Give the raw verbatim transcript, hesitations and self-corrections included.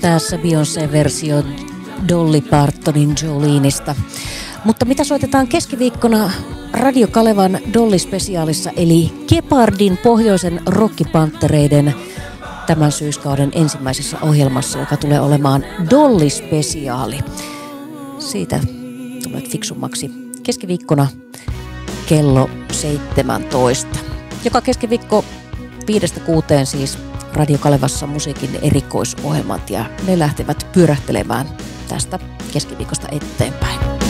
Tässä Beyoncé-versio Dolly Partonin Joleneista. Mutta mitä soitetaan keskiviikkona Radio Kalevan Dolly-spesiaalissa, eli Gepardin pohjoisen rockipanttereiden tämän syyskauden ensimmäisessä ohjelmassa, joka tulee olemaan Dolly-spesiaali. Siitä tulet fiksummaksi keskiviikkona kello seitsemäntoista. Joka keskiviikko viidestä kuuteen siis Radio Kalevassa musiikin erikoisohjelmat ja ne lähtevät pyörähtelemään tästä keskiviikosta eteenpäin.